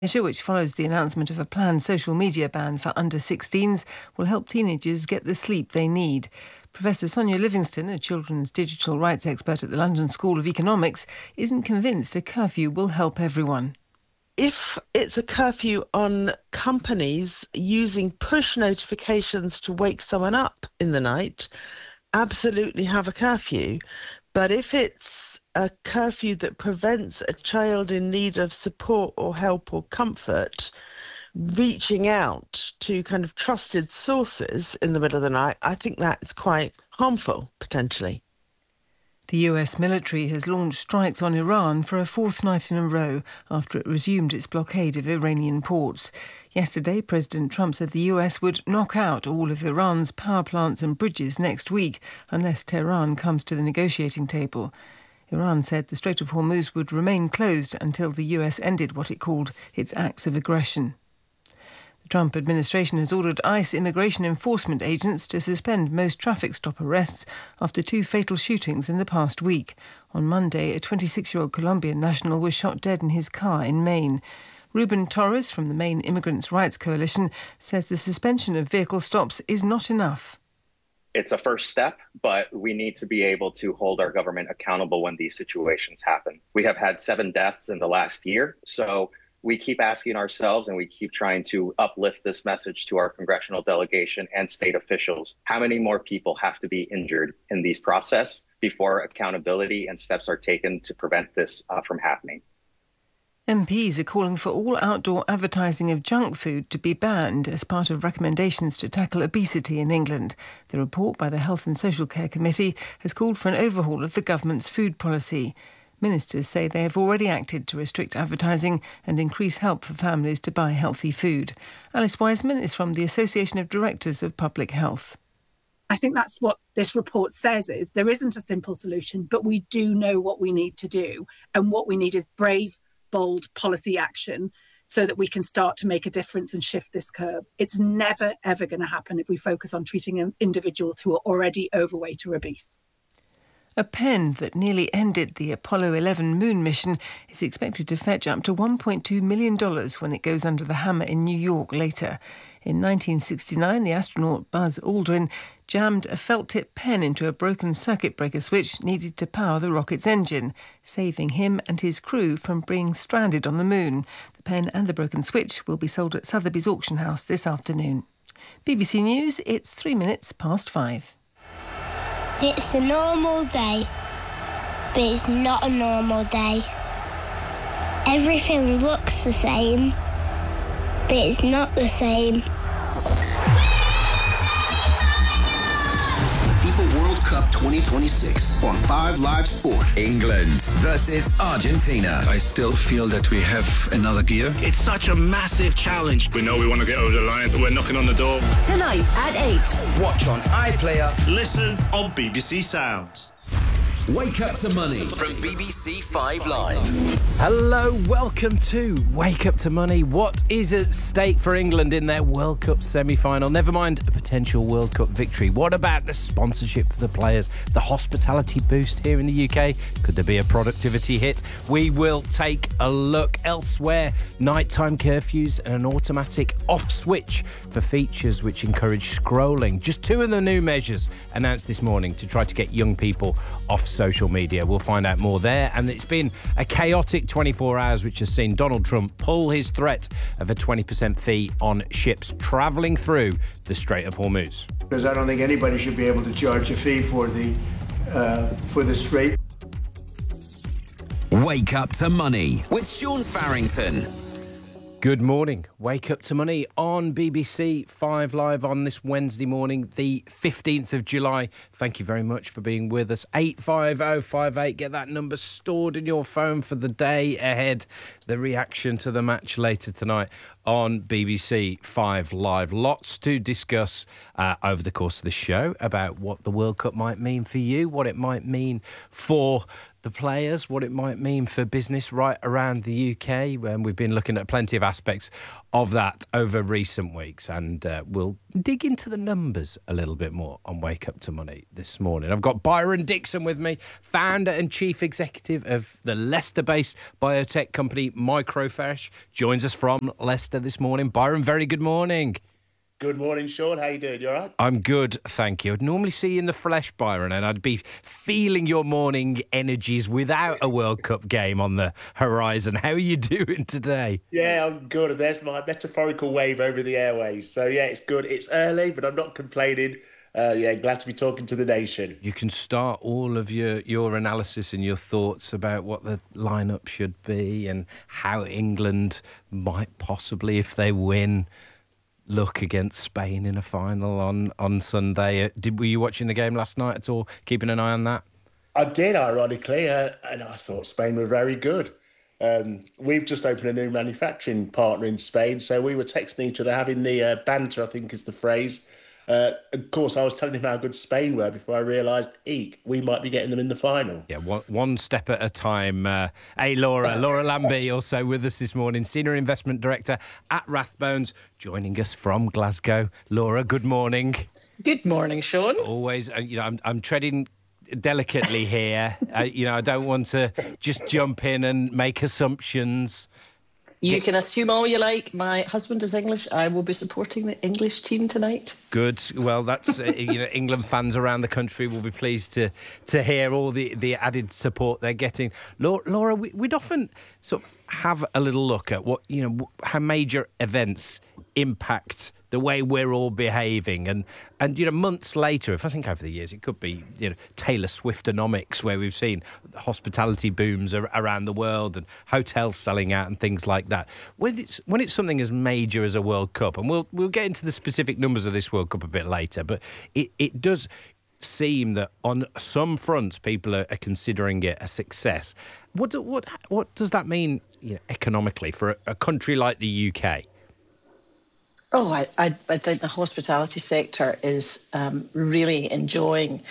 measure, which follows the announcement of a planned social media ban for under-16s, will help teenagers get the sleep they need. Professor Sonia Livingston, a children's digital rights expert at the London School of Economics, isn't convinced a curfew will help everyone. If it's a curfew on companies using push notifications to wake someone up in the night, absolutely have a curfew. But if it's a curfew that prevents a child in need of support or help or comfort reaching out to kind of trusted sources in the middle of the night, I think that's quite harmful, potentially. The US military has launched strikes on Iran for a fourth night in a row after it resumed its blockade of Iranian ports. Yesterday, President Trump said the US would knock out all of Iran's power plants and bridges next week unless Tehran comes to the negotiating table. Iran said the Strait of Hormuz would remain closed until the US ended what it called its acts of aggression. The Trump administration has ordered ICE immigration enforcement agents to suspend most traffic stop arrests after two fatal shootings in the past week. On Monday, a 26-year-old Colombian national was shot dead in his car in Maine. Ruben Torres from the Maine Immigrants' Rights Coalition says the suspension of vehicle stops is not enough. It's a first step, but we need to be able to hold our government accountable when these situations happen. We have had 7 deaths in the last year, so we keep asking ourselves and we keep trying to uplift this message to our congressional delegation and state officials. How many more people have to be injured in these process before accountability and steps are taken to prevent this from happening? MPs are calling for all outdoor advertising of junk food to be banned as part of recommendations to tackle obesity in England. The report by the Health and Social Care Committee has called for an overhaul of the government's food policy. Ministers say they have already acted to restrict advertising and increase help for families to buy healthy food. Alice Wiseman is from the Association of Directors of Public Health. I think that's what this report says is there isn't a simple solution, but we do know what we need to do. And what we need is brave, bold policy action so that we can start to make a difference and shift this curve. It's never, ever going to happen if we focus on treating individuals who are already overweight or obese. A pen that nearly ended the Apollo 11 moon mission is expected to fetch up to $1.2 million when it goes under the hammer in New York later. In 1969, the astronaut Buzz Aldrin jammed a felt-tip pen into a broken circuit breaker switch needed to power the rocket's engine, saving him and his crew from being stranded on the moon. The pen and the broken switch will be sold at Sotheby's auction house this afternoon. BBC News, it's 5:03. It's a normal day, but it's not a normal day. Everything looks the same, but it's not the same. FIFA World Cup 2026 on 5 Live Sport. England versus Argentina. I still feel that we have another gear. It's such a massive challenge. We know we want to get over the line. We're knocking on the door. Tonight at 8. Watch on iPlayer. Listen on BBC Sounds. Wake Up to Money from BBC 5 Live. Hello, welcome to Wake Up to Money. What is at stake for England in their World Cup semi-final? Never mind a potential World Cup victory. What about the sponsorship for the players? The hospitality boost here in the UK? Could there be a productivity hit? We will take a look elsewhere. Nighttime curfews and an automatic off switch for features which encourage scrolling. Just 2 of the new measures announced this morning to try to get young people off social media. We'll find out more there. And it's been a chaotic 24 hours which has seen Donald Trump pull his threat of a 20% fee on ships travelling through the Strait of Hormuz. Because I don't think anybody should be able to charge a fee for the strait. Wake Up to Money with Sean Farrington. Good morning. Wake Up to Money on BBC 5 Live on this Wednesday morning, the 15th of July. Thank you very much for being with us. 85058. Get that number stored in your phone for the day ahead. The reaction to the match later tonight on BBC 5 Live. Lots to discuss over the course of the show about what the World Cup might mean for you, what it might mean for the players, what it might mean for business right around the UK. And we've been looking at plenty of aspects of that over recent weeks. And we'll dig into the numbers a little bit more on Wake Up to Money this morning. I've got Byron Dixon with me, founder and chief executive of the Leicester-based biotech company Microfresh. Joins us from Leicester this morning. Byron, very good morning. Good morning, Sean. How you doing? You all right? I'm good, thank you. I'd normally see you in the flesh, Byron, and I'd be feeling your morning energies without a World Cup game on the horizon. How are you doing today? Yeah, I'm good. There's my metaphorical wave over the airways. So, yeah, it's good. It's early, but I'm not complaining. Glad to be talking to the nation. You can start all of your analysis and your thoughts about what the lineup should be and how England might possibly, if they win, look against Spain in a final on Sunday. Were you watching the game last night at all? Keeping an eye on that? I did, ironically, and I thought Spain were very good. We've just opened a new manufacturing partner in Spain, so we were texting each other, having the banter, I think is the phrase. Of course, I was telling him how good Spain were before I realised, we might be getting them in the final. Yeah, one step at a time. Hey, Laura Lambie, also with us this morning, Senior Investment Director at Rathbones, joining us from Glasgow. Laura, good morning. Good morning, Sean. Always, I'm treading delicately here. I don't want to just jump in and make assumptions. You can assume all you like. My husband is English. I will be supporting the English team tonight. Good. Well, that's England fans around the country will be pleased to hear all the added support they're getting. Laura, we'd often sort of have a little look at what how major events impact the way we're all behaving, and months later, if I think over the years, it could be Taylor Swiftonomics, where we've seen hospitality booms around the world and hotels selling out and things like that. When it's something as major as a World Cup, and we'll get into the specific numbers of this World Cup a bit later, but it does seem that on some fronts people are considering it a success. What does that mean economically for a country like the UK? Oh, I think the hospitality sector is really enjoying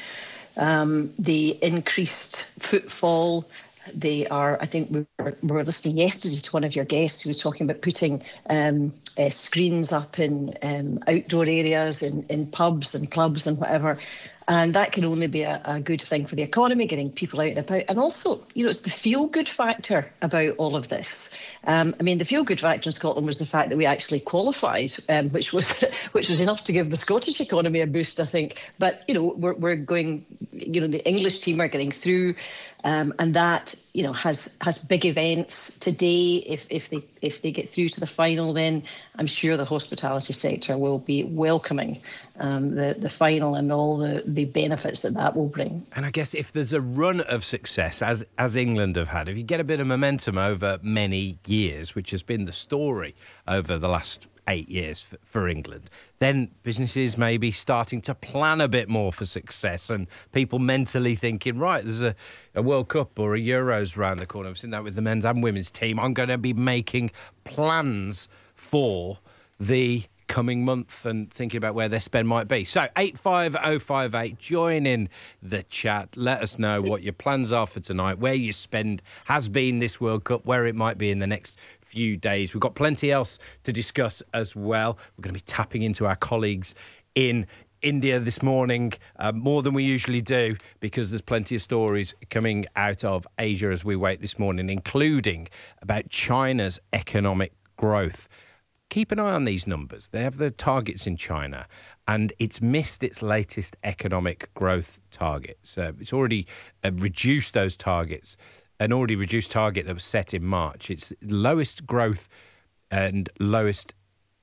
the increased footfall. They are, I think we were listening yesterday to one of your guests who was talking about putting screens up in outdoor areas, in pubs and clubs and whatever. And that can only be a good thing for the economy, getting people out and about. And also, it's the feel-good factor about all of this. The feel-good factor in Scotland was the fact that we actually qualified, which was enough to give the Scottish economy a boost, I think. But, we're going, the English team are getting through, and that, has big events today. If they get through to the final, then I'm sure the hospitality sector will be welcoming the final and all the benefits that will bring. And I guess if there's a run of success, as England have had, if you get a bit of momentum over many years, which has been the story over the last 8 years for England, then businesses may be starting to plan a bit more for success, and people mentally thinking, right, there's a World Cup or a Euros around the corner. I've seen that with the men's and women's team. I'm going to be making plans for the coming month and thinking about where their spend might be. So 85058, join in the chat. Let us know what your plans are for tonight, where your spend has been this World Cup, where it might be in the next few days. We've got plenty else to discuss as well. We're going to be tapping into our colleagues in India this morning, more than we usually do, because there's plenty of stories coming out of Asia as we wait this morning, including about China's economic growth. Keep an eye on these numbers. They have the targets in China, and it's missed its latest economic growth targets. It's already reduced those targets, an already reduced target that was set in March. It's the lowest growth and lowest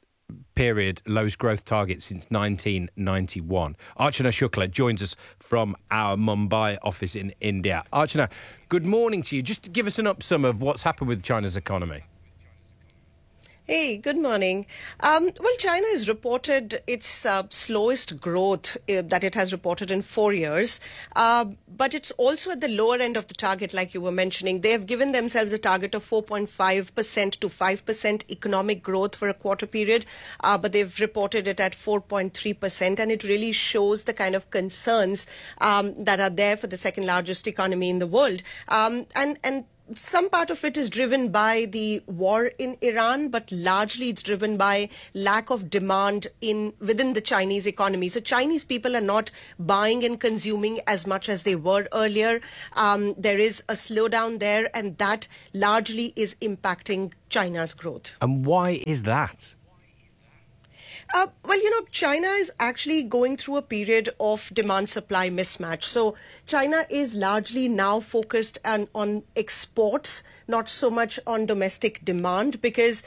growth target since 1991. Archana Shukla joins us from our Mumbai office in India. Archana, good morning to you. Just to give us an upsum of what's happened with China's economy. Hey, good morning. Well, China has reported its slowest growth that it has reported in 4 years, but it's also at the lower end of the target, like you were mentioning. They have given themselves a target of 4.5% to 5% economic growth for a quarter period, but they've reported it at 4.3%, and it really shows the kind of concerns that are there for the second largest economy in the world. And some part of it is driven by the war in Iran, but largely it's driven by lack of demand within the Chinese economy. So Chinese people are not buying and consuming as much as they were earlier. There is a slowdown there, and that largely is impacting China's growth. And why is that? Well, China is actually going through a period of demand-supply mismatch. So China is largely now focused on exports, not so much on domestic demand, because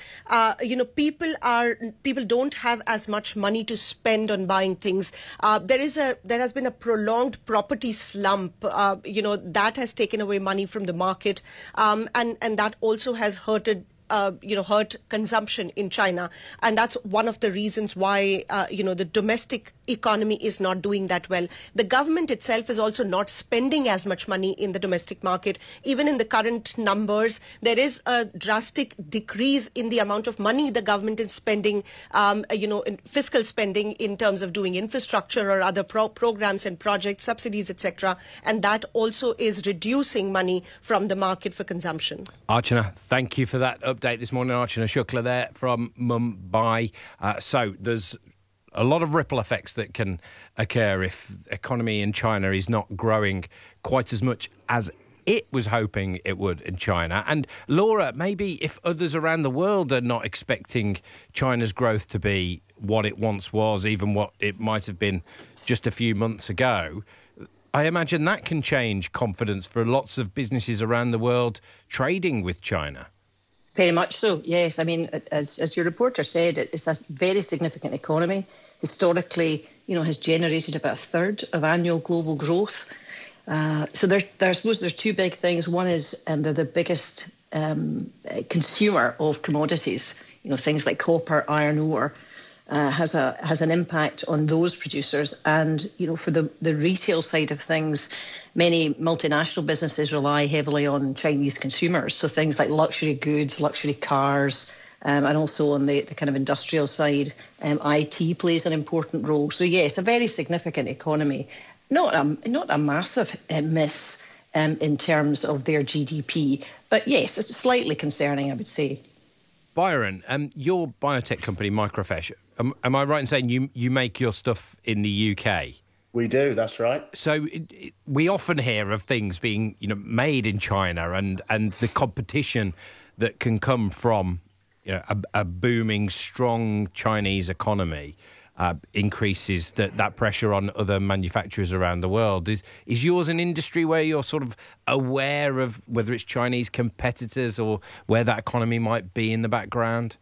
people don't have as much money to spend on buying things. There has been a prolonged property slump. That has taken away money from the market, and that also has hurt consumption in China. And that's one of the reasons why, the domestic economy is not doing that well. The government itself is also not spending as much money in the domestic market. Even in the current numbers, there is a drastic decrease in the amount of money the government is spending, in fiscal spending in terms of doing infrastructure or other programs and projects, subsidies, etc. And that also is reducing money from the market for consumption. Archana, thank you for that update this morning. Archana Shukla there from Mumbai. So there's a lot of ripple effects that can occur if the economy in China is not growing quite as much as it was hoping it would in China. And Laura, maybe if others around the world are not expecting China's growth to be what it once was, even what it might have been just a few months ago, I imagine that can change confidence for lots of businesses around the world trading with China. Very much so, yes. I mean, as your reporter said, it's a very significant economy. Historically, has generated about a third of annual global growth. So I suppose there's two big things. One is they're the biggest consumer of commodities. Things like copper, iron ore, has an impact on those producers. And, for the retail side of things, many multinational businesses rely heavily on Chinese consumers. So things like luxury goods, luxury cars, and also on the kind of industrial side, IT plays an important role. So, yes, a very significant economy. Not a massive miss in terms of their GDP. But, yes, it's slightly concerning, I would say. Byron, your biotech company, Microfresh, am I right in saying you make your stuff in the UK? We do, that's right. So we often hear of things being, made in China and the competition that can come from, a booming, strong Chinese economy increases that pressure on other manufacturers around the world. Is yours an industry where you're sort of aware of whether it's Chinese competitors or where that economy might be in the background?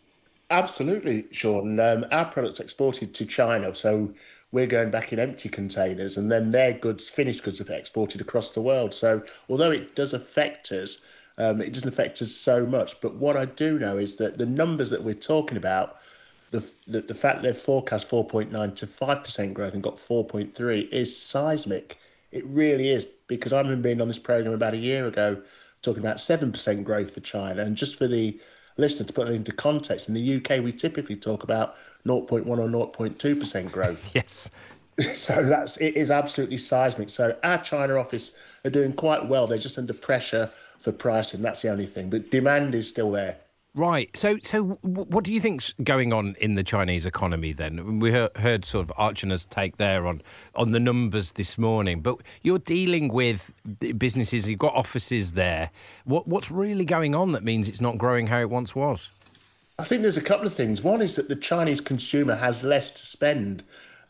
Absolutely, Sean. Our product's exported to China, so we're going back in empty containers, and then their goods, finished goods, are exported across the world. So although it does affect us, it doesn't affect us so much. But what I do know is that the numbers that we're talking about, the fact they've forecast 4.9 to 5% growth and got 4.3 is seismic. It really is, because I remember being on this programme about a year ago talking about 7% growth for China. And just for the listener to put it into context, in the UK we typically talk about 0.1 or 0.2% growth. Yes. So it is absolutely seismic. So our China office are doing quite well. They're just under pressure for pricing. That's the only thing. But demand is still there. Right. So what do you think's going on in the Chinese economy then? We heard sort of Archana's take there on the numbers this morning, but you're dealing with businesses, you've got offices there. What's really going on that means it's not growing how it once was? I think there's a couple of things. One is that the Chinese consumer has less to spend.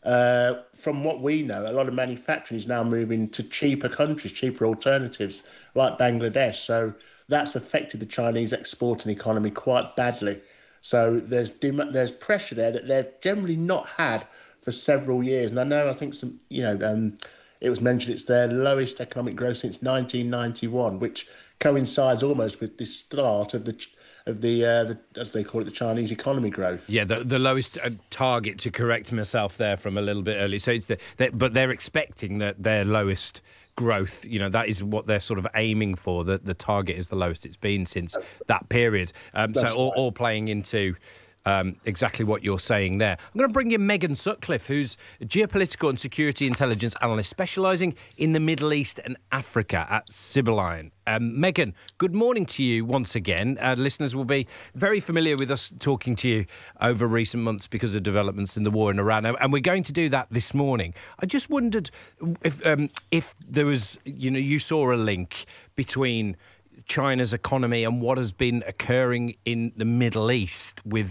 From what we know, a lot of manufacturing is now moving to cheaper countries, cheaper alternatives like Bangladesh. So that's affected the Chinese exporting economy quite badly. So there's pressure there that they've generally not had for several years. And I think it was mentioned it's their lowest economic growth since 1991, which coincides almost with the start of the as they call it, the Chinese economy growth. Yeah, the lowest target, to correct myself there from a little bit earlier. So it's but they're expecting that their lowest growth, that is what they're sort of aiming for. The target is the lowest it's been since that period. So all playing into exactly what you're saying there. I'm going to bring in Megan Sutcliffe, who's a geopolitical and security intelligence analyst specialising in the Middle East and Africa at Sibylline. Megan, good morning to you once again. Listeners will be very familiar with us talking to you over recent months because of developments in the war in Iran, and we're going to do that this morning. I just wondered if there was, you saw a link between China's economy and what has been occurring in the Middle East with